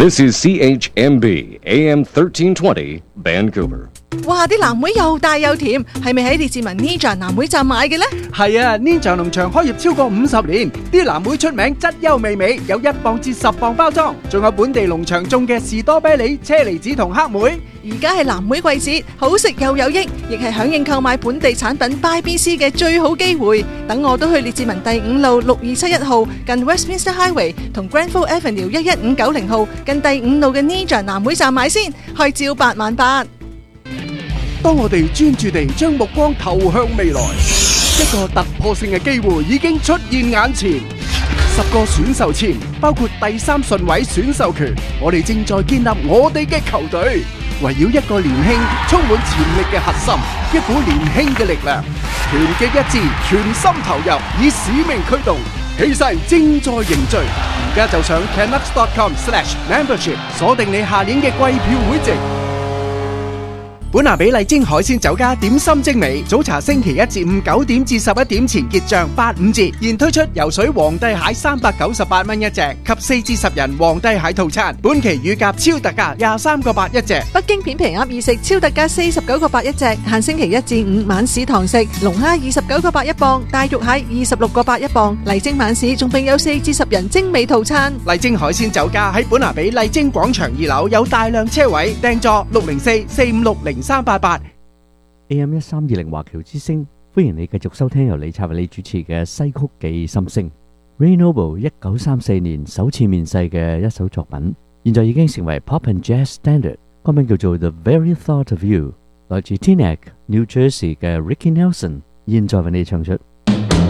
This is CHMB AM 1320 Vancouver。 哇！啲藍莓又大又甜，係咪喺列治文 Ninja 藍莓站買嘅呢？ 係啊 ，Ninja 農場開業超過50年，啲藍莓出名質優味美，有1磅至10磅包裝，仲有本地農場種嘅士多啤梨、車厘子同黑莓。 而家係藍莓季節，好食又有益，亦係響應購買本地產品 Buy BC 嘅最好機會。等我都去列治文第5路6271號近 Westminster Highway 同 Granville Avenue 11590號近第5路嘅 Ninja 藍莓站買先，開朝8晚8。 當我哋專注地將目光投向未來，一個突破性嘅機會已經出現眼前。10個選秀簽，包括第3順位選秀權，我哋正在建立我哋嘅球隊，圍繞一個年輕、充滿潛力嘅核心，一股年輕嘅力量，團結一致，全心投入，以使命驅動，氣勢正在凝聚。而家就上 canucks.com/membership 鎖定你下年嘅季票會籍。本拿比麗晶海鮮酒家點心精美，早茶星期1至5 9點至11點前結賬85折，現推出游水皇帝蟹398蚊一隻及4至10人皇帝蟹套餐，本期乳鴿超特價23個8一隻， 北京片皮鴨易食超特價49個8一隻，限星期1至5晚市堂食，龍蝦29個8一磅，大肉蟹26個8一磅，麗晶晚市仲並有4至10人精美套餐。 麗晶海鮮酒家喺本拿比麗晶廣場2樓有大量車位，訂座604-456-0388。 AM 1320華僑之聲，歡迎你繼續收聽由李察為你主持嘅西曲記心聲。Ray Noble 1934年首次面世嘅一首作品，現在已經成為 Pop and Jazz Standard， 歌名叫做 The Very Thought of You， 來自 Teaneck New Jersey 嘅 Ricky Nelson， 現在為你唱出。